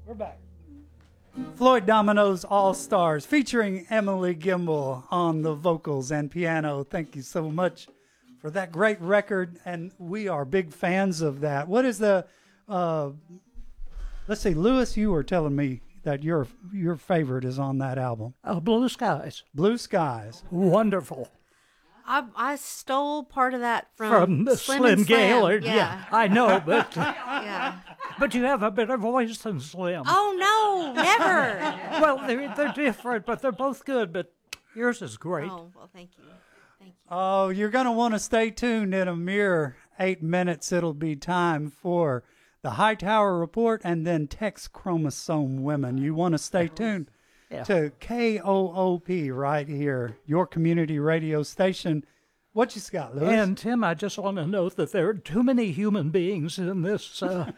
We're back. Floyd Domino's All Stars featuring Emily Gimble on the vocals and piano. Thank you so much for that great record, and we are big fans of that. What is the, let's see, Lewis, you were telling me that your favorite is on that album. Blue Skies. Blue Skies. Wonderful. I stole part of that from Slim and Slam. Gaillard. Yeah. I know, but Yeah. but you have a better voice than Slim. Oh, no, never. Well, they're different, but they're both good. But yours is great. Oh, well, thank you. Thank you. Oh, you're going to want to stay tuned. In a mere 8 minutes, it'll be time for the Hightower Report and then Tex Chromosome Women. You want to stay tuned to KOOP right here, your community radio station. What you got, Lewis? And Tim, I just want to note that there are too many human beings in this studio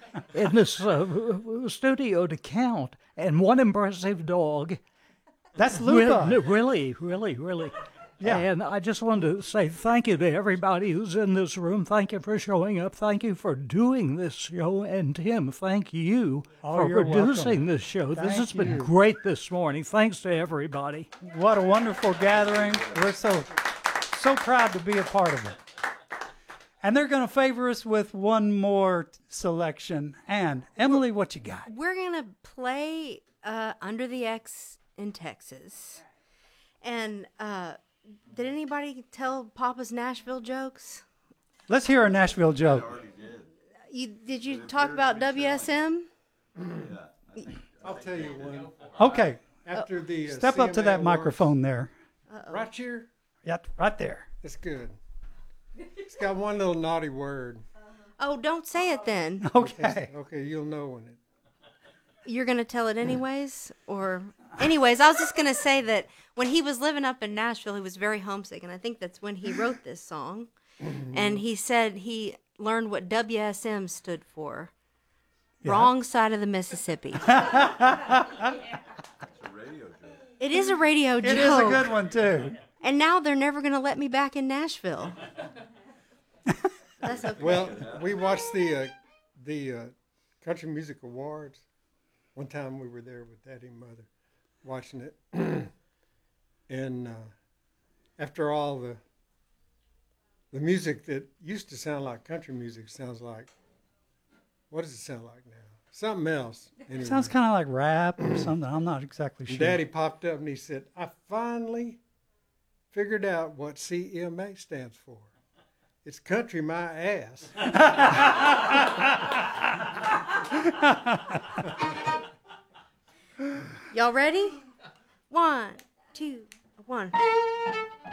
to count, and one impressive dog. That's Luca. Really, really, really. Yeah. And I just wanted to say thank you to everybody who's in this room. Thank you for showing up. Thank you for doing this show. And Tim, thank you for you're producing welcome. this show. This has Thank been you. great this morning. Thanks to everybody. What a wonderful gathering. We're so proud to be a part of it. And they're going to favor us with one more selection. And Emily, what you got? We're going to play Under the X in Texas. And did anybody tell Papa's Nashville jokes? Let's hear a Nashville joke. Did you talk about WSM? I'll tell you one. Okay. After the Step up to CMA that Awards, microphone there. right here. Yeah, right there. It's good. It's got one little naughty word. Oh, don't say it then. Okay. Okay, you'll know when it. You're going to tell it anyways? Or, anyways, I was just going to say that when he was living up in Nashville, he was very homesick. And I think that's when he wrote this song. And he said he learned what WSM stood for. Yeah. Wrong side of the Mississippi. It is a radio joke. It is a good one, too. And now they're never going to let me back in Nashville. That's okay. Well, we watched the Country Music Awards. One time we were there with Daddy and Mother watching it. And after all the music that used to sound like country music sounds like, what does it sound like now? Something else. Anyway. Sounds kind of like rap or something. I'm not exactly sure. And Daddy popped up and he said, I finally figured out what CMA stands for. It's country my ass. Y'all ready? 1, 2, 1.